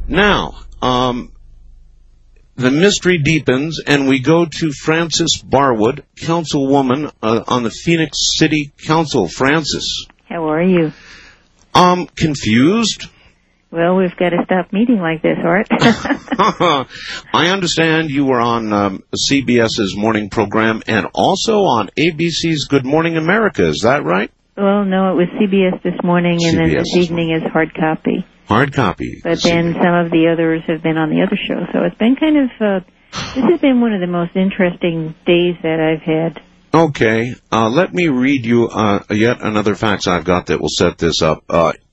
Now, the mystery deepens, and we go to Frances Barwood, councilwoman on the Phoenix City Council. Frances. How are you? Confused. Well, we've got to stop meeting like this, Art. I understand you were on CBS's morning program and also on ABC's Good Morning America. Is that right? Well, no, it was CBS this morning, and then this evening is Hard Copy. Hard Copy. But then some of the others have been on the other show. So it's been kind of, this has been one of the most interesting days that I've had. Okay. Let me read you yet another fax I've got that will set this up.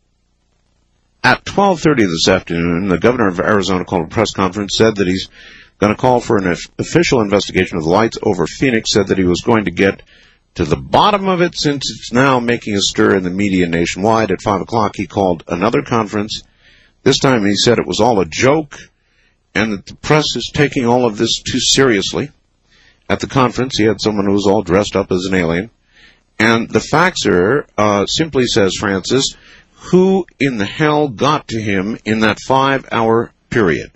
At 12:30 this afternoon, the governor of Arizona called a press conference, said that he's going to call for an official investigation of the lights over Phoenix, said that he was going to get to the bottom of it since it's now making a stir in the media nationwide. At 5 o'clock, he called another conference. This time he said it was all a joke and that the press is taking all of this too seriously. At the conference, he had someone who was all dressed up as an alien. And the faxer simply says, Frances, who in the hell got to him in that 5-hour period?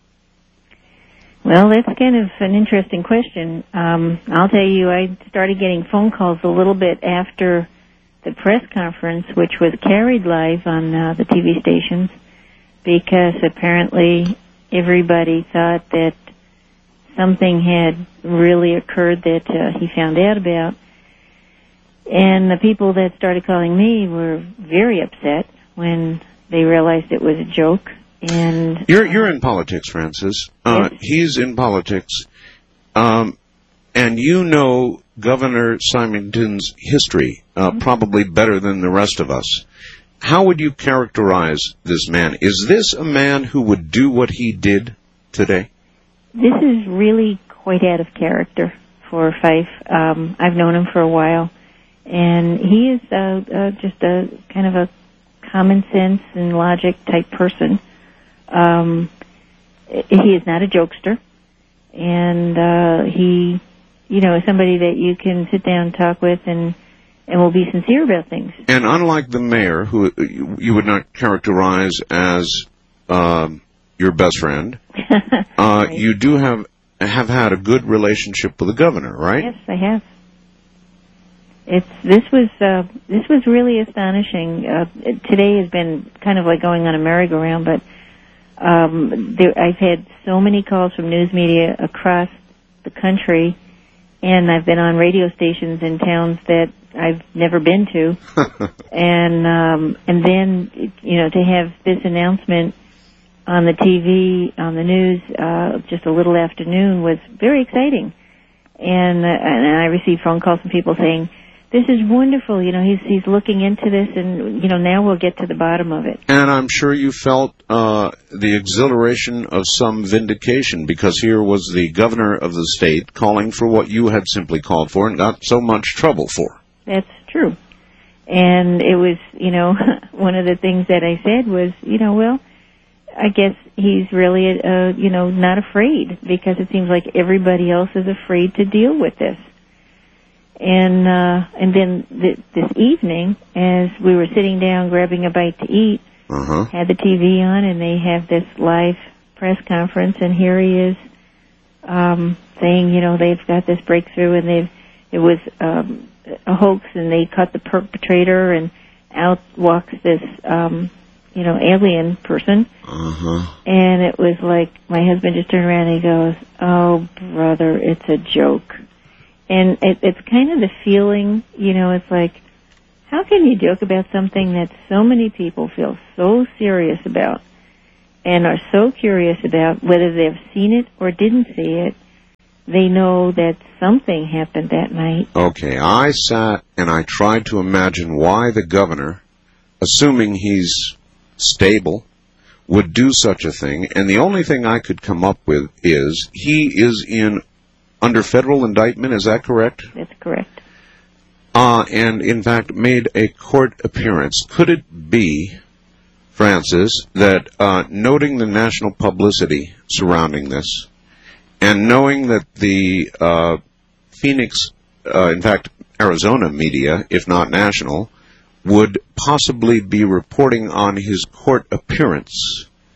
Well, that's kind of an interesting question. I'll tell you, I started getting phone calls a little bit after the press conference, which was carried live on the TV stations, because apparently everybody thought that something had really occurred that he found out about. And the people that started calling me were very upset when they realized it was a joke. And you're in politics, Frances. Yes. He's in politics, and you know Governor Symington's history probably better than the rest of us. How would you characterize this man? Is this a man who would do what he did today? This is really quite out of character for Fife. I've known him for a while. And he is just a kind of a common sense and logic type person. He is not a jokester, and he, is somebody that you can sit down and talk with and will be sincere about things. And unlike the mayor, who you would not characterize as your best friend, right. You do have had a good relationship with the governor, right? Yes, I have. This was really astonishing. Today has been kind of like going on a merry-go-round, but I've had so many calls from news media across the country, and I've been on radio stations in towns that I've never been to, and then to have this announcement on the TV, on the news, just a little afternoon was very exciting, and I received phone calls from people saying, this is wonderful. He's looking into this, and, now we'll get to the bottom of it. And I'm sure you felt the exhilaration of some vindication, because here was the governor of the state calling for what you had simply called for and got so much trouble for. That's true. And it was, one of the things that I said was, well, I guess he's really, not afraid, because it seems like everybody else is afraid to deal with this. And then this evening, as we were sitting down grabbing a bite to eat, had the TV on, and they have this live press conference, and here he is saying, they've got this breakthrough, and it was a hoax, and they caught the perpetrator, and out walks this, alien person. And it was like my husband just turned around and he goes, "Oh, brother, it's a joke." And it's kind of the feeling, it's like, how can you joke about something that so many people feel so serious about and are so curious about, whether they've seen it or didn't see it? They know that something happened that night. Okay, I sat and I tried to imagine why the governor, assuming he's stable, would do such a thing, and the only thing I could come up with is he is under federal indictment. Is that correct? That's correct. And in fact made a court appearance. Could it be, Frances, that noting the national publicity surrounding this, and knowing that the Phoenix, in fact Arizona media, if not national, would possibly be reporting on his court appearance,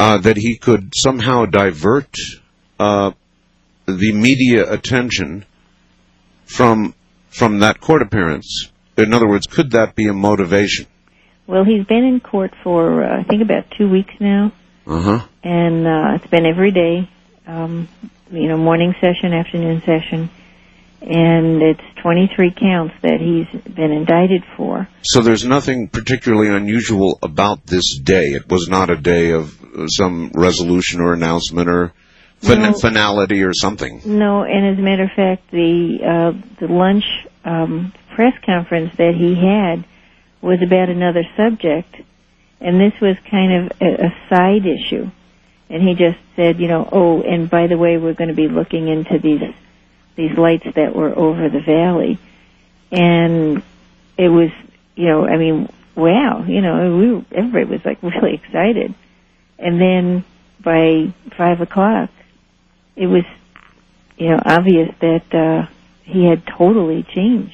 that he could somehow divert the media attention from that court appearance? In other words, could that be a motivation? Well, he's been in court for, I think, about 2 weeks now. Uh-huh. And it's been every day, morning session, afternoon session. And it's 23 counts that he's been indicted for. So there's nothing particularly unusual about this day. It was not a day of some resolution or announcement or finality or something. No, and as a matter of fact, the lunch press conference that he had was about another subject, and this was kind of a side issue. And he just said, and by the way, we're going to be looking into these lights that were over the valley. And it was, wow, everybody was like really excited. And then by 5 o'clock, it was, obvious that he had totally changed.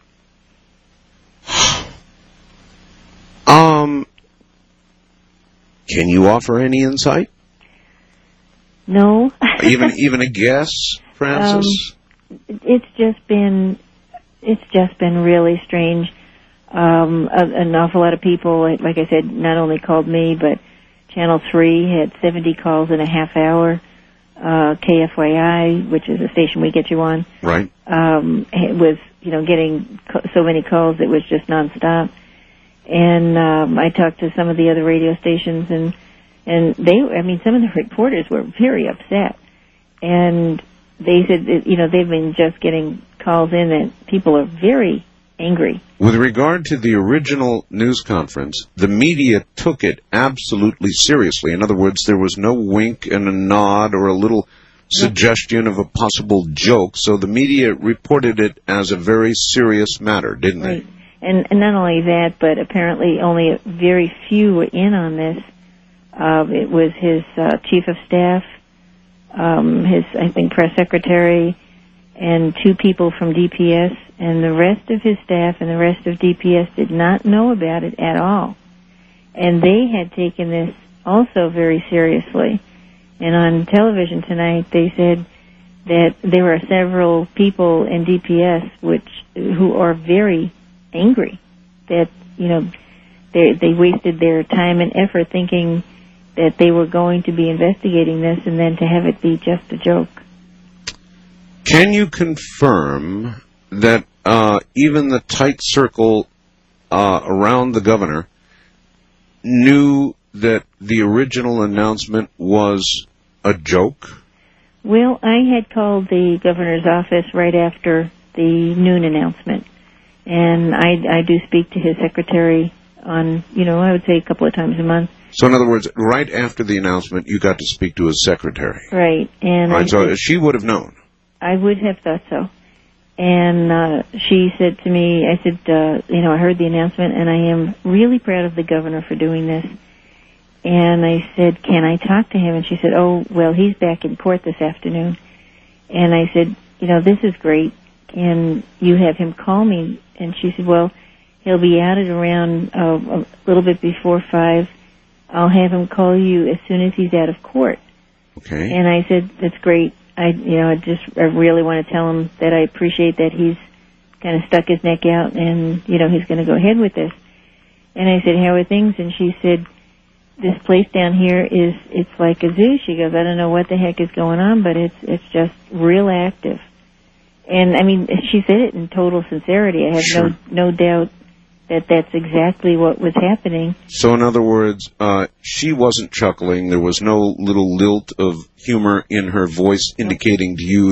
Can you offer any insight? No. even a guess, Frances? It's just been really strange. An awful lot of people, like I said, not only called me, but Channel 3 had 70 calls in a half hour. KFYI, which is a station we get you on, right, it was, getting so many calls, it was just nonstop. And I talked to some of the other radio stations, and some of the reporters were very upset. And they said that, they've been just getting calls in that people are very angry. With regard to the original news conference, the media took it absolutely seriously. In other words, there was no wink and a nod or a little suggestion of a possible joke. So the media reported it as a very serious matter, didn't they? And not only that, but apparently only very few were in on this. It was his chief of staff, his, I think, press secretary, and 2 people from DPS, and the rest of his staff and the rest of DPS did not know about it at all. And they had taken this also very seriously. And on television tonight, they said that there were several people in DPS who are very angry that, they wasted their time and effort thinking that they were going to be investigating this, and then to have it be just a joke. Can you confirm that even the tight circle around the governor knew that the original announcement was a joke? Well, I had called the governor's office right after the noon announcement, and I do speak to his secretary on, I would say a couple of times a month. So in other words, right after the announcement, you got to speak to his secretary. Right. And right, so she would have known. I would have thought so. And she said to me, I said, I heard the announcement, and I am really proud of the governor for doing this. And I said, can I talk to him? And she said, oh, well, he's back in court this afternoon. And I said, this is great. Can you have him call me? And she said, well, he'll be out at around a little bit before 5. I'll have him call you as soon as he's out of court. Okay. And I said, that's great. I really want to tell him that I appreciate that he's kind of stuck his neck out and, he's going to go ahead with this. And I said, how are things? And she said, this place down here it's like a zoo. She goes, I don't know what the heck is going on, but it's just real active. And she said it in total sincerity. I have no doubt that that's exactly what was happening. So in other words, she wasn't chuckling. There was no little lilt of humor in her voice indicating to you